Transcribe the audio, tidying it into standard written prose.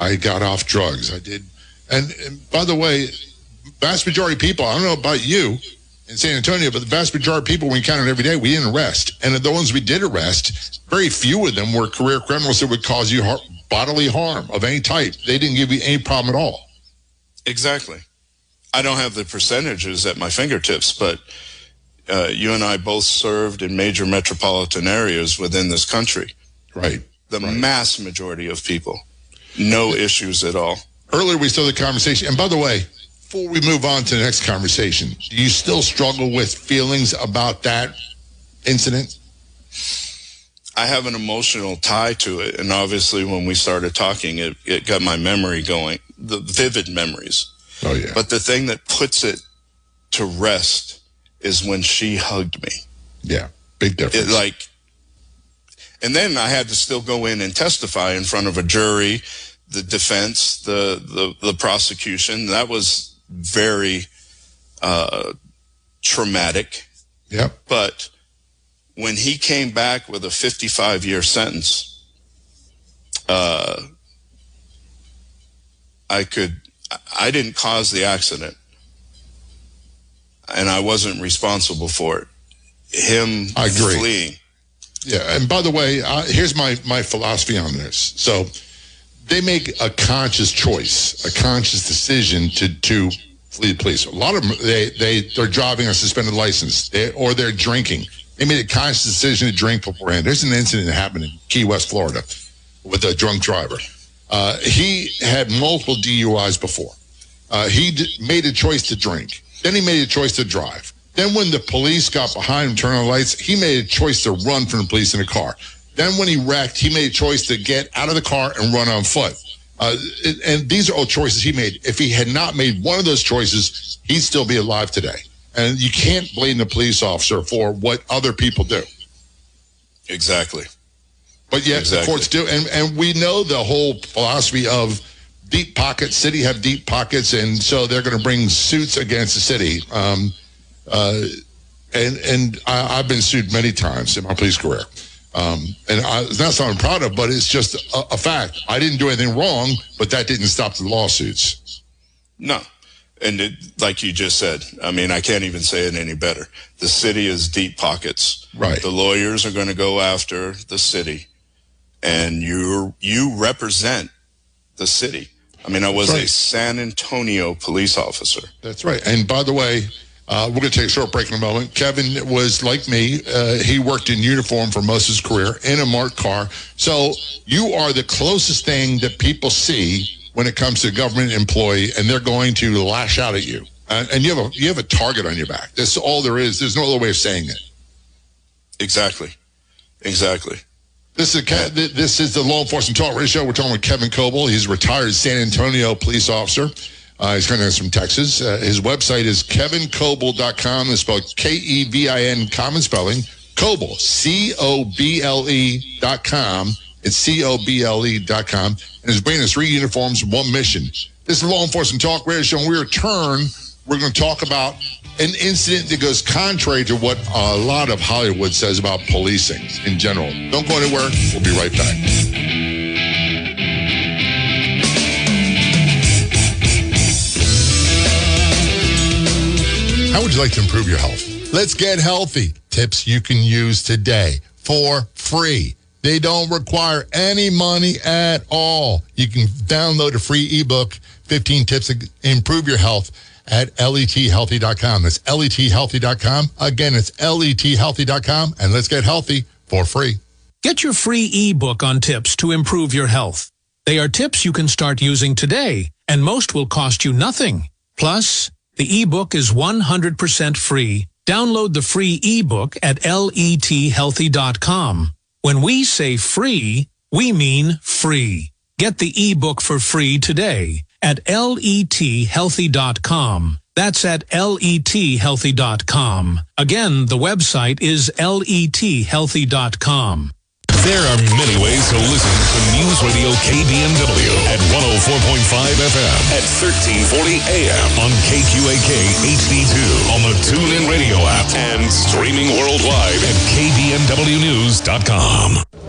I got off drugs. I did. And by the way, vast majority of people, I don't know about you in San Antonio, but the vast majority of people we encountered every day, we didn't arrest. And the ones we did arrest, very few of them were career criminals that would cause you bodily harm of any type. They didn't give you any problem at all. Exactly. I don't have the percentages at my fingertips, but you and I both served in major metropolitan areas within this country. Right. The mass majority of people. No issues at all. Earlier we started the conversation, and by the way, before we move on to the next conversation, do you still struggle with feelings about that incident? I have an emotional tie to it, and obviously when we started talking, it got my memory going, the vivid memories. Oh, yeah. But the thing that puts it to rest is when she hugged me. Yeah, big difference. And then I had to still go in and testify in front of a jury, the defense, the prosecution. That was very traumatic. Yep. But when he came back with a 55-year sentence, I didn't cause the accident, and I wasn't responsible for it. Him I agree. fleeing. Yeah, and by the way, here's my philosophy on this. So they make a conscious choice, a conscious decision to flee the police. A lot of them, they're driving a suspended license, or they're drinking. They made a conscious decision to drink beforehand. There's an incident that happened in Key West, Florida, with a drunk driver. He had multiple DUIs before. He made a choice to drink. Then he made a choice to drive. Then when the police got behind him, turned on the lights, he made a choice to run from the police in a car. Then when he wrecked, he made a choice to get out of the car and run on foot. And these are all choices he made. If he had not made one of those choices, he'd still be alive today. And you can't blame the police officer for what other people do. Exactly. But yet the courts do. And we know the whole philosophy of deep pockets. City have deep pockets, and so they're going to bring suits against the city. And I've been sued many times in my police career. It's not something I'm proud of, but it's just a fact. I didn't do anything wrong, but that didn't stop the lawsuits. No. And like you just said, I mean, I can't even say it any better. The city is deep pockets. Right. The lawyers are going to go after the city, and you represent the city. I mean, I was a San Antonio police officer. That's right. And by the way, we're going to take a short break in a moment. Kevin was like me. He worked in uniform for most of his career in a marked car. So you are the closest thing that people see when it comes to a government employee, and they're going to lash out at you. And you have a target on your back. That's all there is. There's no other way of saying it. Exactly. This is the Law Enforcement Talk Radio Show. We're talking with Kevin Coble. He's a retired San Antonio police officer. He's coming from Texas. His website is kevincoble.com. It's spelled Kevin, common spelling. Coble, COBLE.com. It's COBLE.com. And he's bringing us 3 uniforms, 1 mission. This is Law Enforcement Talk Radio Show. When we return, we're going to talk about an incident that goes contrary to what a lot of Hollywood says about policing in general. Don't go anywhere. We'll be right back. How would you like to improve your health? Let's get healthy. Tips you can use today for free. They don't require any money at all. You can download a free ebook, 15 Tips to Improve Your Health, at lethealthy.com. That's lethealthy.com. Again, it's lethealthy.com. And let's get healthy for free. Get your free ebook on tips to improve your health. They are tips you can start using today, and most will cost you nothing. Plus, the ebook is 100% free. Download the free ebook at lethealthy.com. When we say free, we mean free. Get the ebook for free today at lethealthy.com. That's at lethealthy.com. Again, the website is lethealthy.com. There are many ways to listen to News Radio KBMW at 104.5 FM at 1340 AM on KQAK HD2 on the TuneIn Radio app and streaming worldwide at kbmwnews.com.